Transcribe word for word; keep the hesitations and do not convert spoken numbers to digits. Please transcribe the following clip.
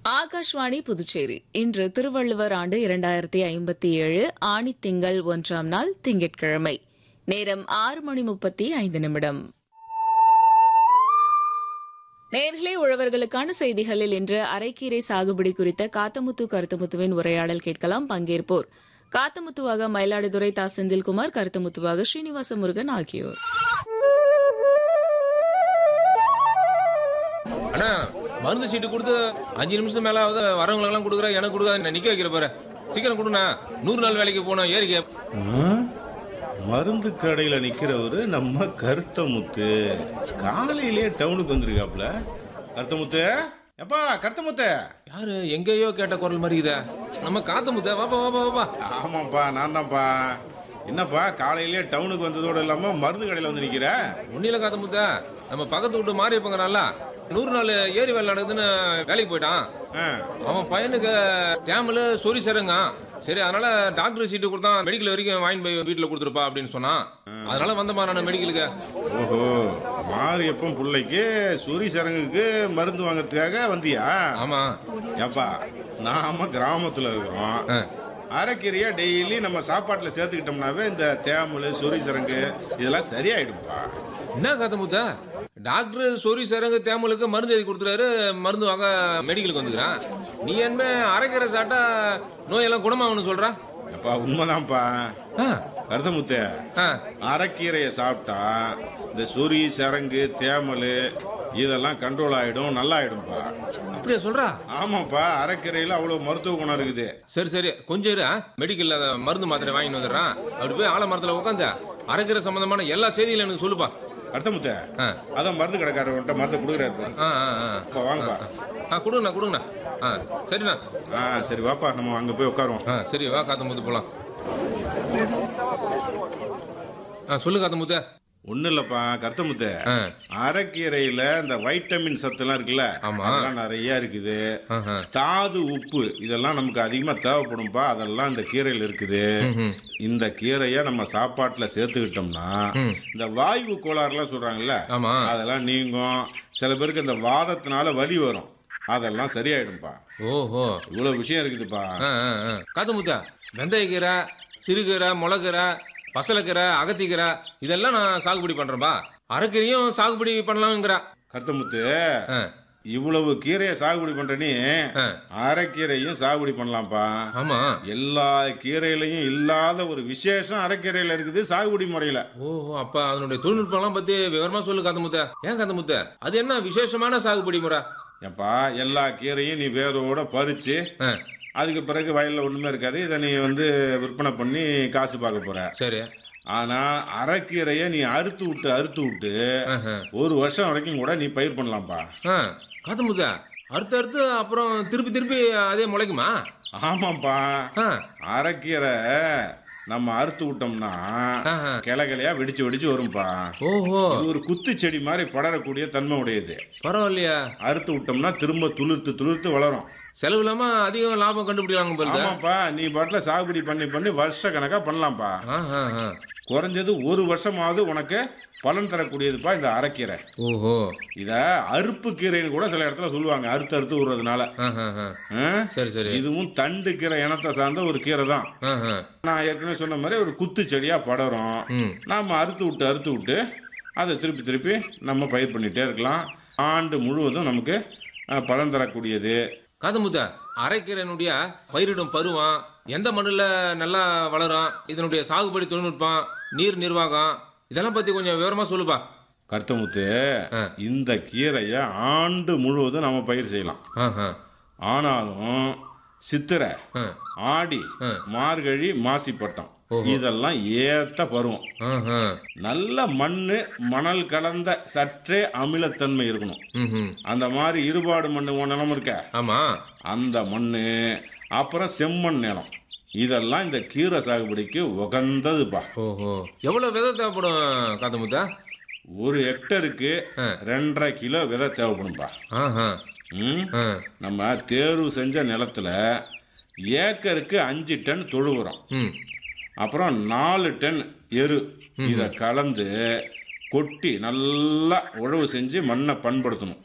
ஆகாஷ்வாணி புதுச்சேரி இன்று திருவள்ளுவர் ஆண்டு இரண்டாயிரத்தி ஐம்பத்தி ஏழு ஆணி திங்கள் ஒன்றாம் நாள் திங்கட்கிழமை. நேரம் ஆறு மணி முப்பத்தி ஐந்து நிமிடம். நேர்களே, உழவர்களுக்கான செய்திகளில் இன்று அரைக்கீரை சாகுபடி குறித்த காத்தமுத்து கருத்தமுத்துவின் உரையாடல் கேட்கலாம். பங்கேற்போர் காத்தமுத்துவாக மயிலாடுதுறை தா செந்தில்குமார், கருத்தமுத்துவாக ஸ்ரீனிவாச முருகன் ஆகியோர். அண்ணா, மருந்து சீட்டு கொடுத்து அஞ்சு நிமிஷம் மேல வரவங்களுக்கெல்லாம் கொடுக்குற, எனக்கு கொடுக்காத நிக்க வைக்கிற பாரு. சீக்கிரம் கொடுண்ணா, நூறு நாள் வேலைக்கு போனோம் ஏறிக்க. மருந்து கடையில நிக்கிறவரு நம்ம கருத்தமுத்து காலையிலே டவுனுக்கு வந்திருக்காப்ல. கருத்தமுத்து, எப்பா கருத்தமுத்து? யாரு எங்கேயோ கேட்ட குரல் மாதிரி இதா? நம்ம காத்தமுத்த. வாப்பா வாப்பா வாப்பா. ஆமாப்பா, நான் தான்ப்பா. என்னப்பா காலையிலே டவுனுக்கு வந்ததோட இல்லாம மருந்து கடையில வந்து நிக்கிற? ஒன்னில காத்தமுத்த, நம்ம பக்கத்து விட்டு மாறி இருப்பாங்க. நல்லா நூறு நாள் ஏரி வேலை நடக்குதுன்னு வேலைக்கு போயிட்டான். அவன் பையனுக்கு தேமல சொறி சருங்க. சரி, அதனால டாக்டர் சீட்டு கொடுத்தான், மெடிக்கல் வரைக்கும் வாங்கி போய் வீட்டுல கொடுத்துருப்பா அப்படின்னு சொன்னான். அதனால வந்தப்பா நான் மெடிக்கலுக்கு. ஓஹோ, மாரியப்பன் பிள்ளைக்கு சொறி சரங்குக்கு மருந்து வாங்கறதுக்காக வந்தியா? ஆமா. ஏப்பா, நாம கிராமத்துல இருக்கிறோம். அரைக்கீரையா டெய்லி நம்ம சாப்பாட்டுல சேர்த்துக்கிட்டோம்னாவே இந்த தேமல் சொறி சரங்கு இதெல்லாம் சரியாயிடும்பா. என்ன காத்தமுத்த, டாக்டர் சொறி சரங்கு தேமலுக்கு மருந்து எழுதி கொடுத்துறாரு, மருந்து வாங்க மெடிக்கலுக்கு வந்துக்கிறான். நீ என்ன அரைக்கீரை சாப்பிட்டா நோயெல்லாம் குணமாகணும்னு சொல்ற? அப்பா உண்மைதான்ப்பா. கருத்தமுத்த, அரைக்கீரையை சாப்பிட்டா இந்த சொறி சரங்கு தேமல் இதெல்லாம் கண்ட்ரோல் ஆயிடும், நல்லா ஆயிடும்பா. அப்படியே சொல்றா? ஆமாப்பா, அரைக்கீரையில அவ்வளவு மருத்துவ குணம் இருக்குது. சரி சரி, கொஞ்சம் இரு, மெடிக்கல்ல மருந்து மாத்திரை வாங்கிட்டு வந்துடுறான். அப்படி போய் ஆலமரத்துல உட்காந்து அரைக்கீரை சம்பந்தமான எல்லா செய்திகளும் எனக்கு சொல்லுப்பா. கருத்தமுத்த, அதான் மருந்து கடைக்காரர்கிட்ட மருந்து கொடுக்குறாரு. வாங்கப்பா. ஆ கொடுங்கண்ணா கொடுங்கண்ணா. ஆ சரிண்ணா. ஆ சரி, வாப்பா நம்ம அங்க போய் உட்காருவோம். ஆ சரி, வா காத்தமுத்து போலாம். ஆ சொல்லு காத்தமுத்த. ஒண்ணு இல்லப்பா கருத்தமுத்த, அரைக்கீரையில இந்த வைட்டமின் சத்து எல்லாம் இருக்குல்ல, அதெல்லாம் நிறைய இருக்குது. தாது உப்பு இதெல்லாம் நமக்கு அதிகமா தேவைப்படும்பா, அதெல்லாம் இந்த கீரையில இருக்குது. இந்த கீரைய நம்ம சாப்பாட்டுல சேர்த்துக்கிட்டோம்னா இந்த வாயு கோளாறுலாம் சொல்றாங்கல்ல, அதெல்லாம் நீங்கும். சில பேருக்கு இந்த வாதத்தினால வலி வரும், அதெல்லாம் சரியாயிடும்பா. ஓஹோ, இவ்வளவு விஷயம் இருக்குதுப்பா. காத்தமுத்த, வெந்தயக்கீரை, சிறுகீரை, முளக்கீரை, பசலக்கீரை, அகத்திக்கீரை இதெல்லாம் நான் சாகுபடி பண்றேன்பா. அரைக்கீரையும் சாகுபடி பண்ணலாம்ங்கிற. கருத்தமுத்து, இவ்வளவு கீரையை சாகுபடி பண்ற நீ அரைக்கீரையும் சாகுபடி பண்ணலாம்ப்பா. ஆமா, எல்லா கீரையிலையும் இல்லாத ஒரு விசேஷம் அரைக்கீரையில இருக்குது சாகுபடி முறையில. ஓஹோ, அப்ப அதனுடைய தொழில்நுட்பம் எல்லாம் பத்தி விவரமா சொல்லு காத்தமுத்த. ஏன் காத்தமுத்த, அது என்ன விசேஷமான சாகுபடி முறை? ஏப்பா, எல்லா கீரையும் நீ வேரோட பறிச்சு அதுக்கு பிறகு வயல்ல ஒண்ணுமே இருக்காது, இதை நீ வந்து விற்பனை பண்ணி காசு பார்க்க போற. சரி. ஆனா அரைக்கீரைய நீ அறுத்து விட்டு அறுத்து விட்டு ஒரு வருஷம் வரைக்கும் கூட நீ பயிர் பண்ணலாம்ப்பா. காத்தமுத்த, அறுத்து அறுத்து அப்புறம் திருப்பி திருப்பி அதே முளைக்குமா? ஆமாப்பா, அரைக்கீரை நம்ம அறுத்து விட்டோம்னா கிளை கிளையா வெடிச்சு வெடிச்சு வரும்பா. ஓஹோ, ஒரு குத்து செடி மாதிரி படரக்கூடிய தன்மை உடையது. பரவாயில்லையா? அறுத்து விட்டோம்னா திரும்ப துளிர்த்து துளிர்த்து வளரும். செலவு இல்லாம அதிகம் லாபம் கண்டுபிடிக்கலாங்க. ஆமாப்பா, நீ பாட்டுல சாகுபடி பண்ணி பண்ணி வருஷ கணக்கா பண்ணலாம்ப்பா. குறைஞ்சது ஒரு வருஷமாவது உனக்கு பலன் தரக்கூடியதுப்பா இந்த அரைக்கீரை. ஓஹோ, இத அறுப்பு கீரைன்னு கூட சில இடத்துல சொல்லுவாங்க, அறுத்து அறுத்து விடுறதுனால. சரி சரி, இதுவும் தண்டு கீரை இனத்தை சார்ந்த ஒரு கீரை தான். நான் ஏற்கனவே சொன்ன மாதிரி ஒரு குத்து செடியா படரும். நாம அறுத்து விட்டு அறுத்து விட்டு அதை திருப்பி திருப்பி நம்ம பயிர் பண்ணிட்டே இருக்கலாம். ஆண்டு முழுவதும் நமக்கு பலன் தரக்கூடியது. காதமுத்த, அரைக்கீரையினுடைய பயிரிடும் பருவம், எந்த மண்ணுல நல்லா வளரும், இதனுடைய சாகுபடி தொழில்நுட்பம், நீர் நிர்வாகம் இதெல்லாம் பத்தி கொஞ்சம் விவரமா சொல்லுப்பா. கருத்தமுத்து, இந்த கீரைய ஆண்டு முழுவதும் நம்ம பயிர் செய்யலாம். ஆனாலும் சித்திரை, ஆடி, மார்கழி, மாசிப்பட்டம் இதெல்லாம் ஏத்த பருவம். நல்ல மண்ணு மணல் கலந்த சற்றே அமிலத்தன்மை இருக்கணும். அந்த மாதிரி இருபாடு மண்ணு நிலம் இருக்க, ஆமா, அந்த மண்ணு, அப்புறம் செம்மண் நிலம், இதெல்லாம் இந்த கீரை சாகுபடிக்கு உகந்ததுப்பா. ஓஹோ, எவ்வளவு விதை தேவைப்படும் காத்தமுத்த? ஒரு ஹெக்டருக்கு ரெண்டரை கிலோ விதை தேவைப்படும்பா. நம்ம தேர்வு செஞ்ச நிலத்துல ஏக்கருக்கு அஞ்சு டன் தொழு உரம், அப்புறம் நாலு டன் எரு இத கலந்து கொட்டி நல்லா உழவு செஞ்சு மண்ணை பண்படுத்தணும்.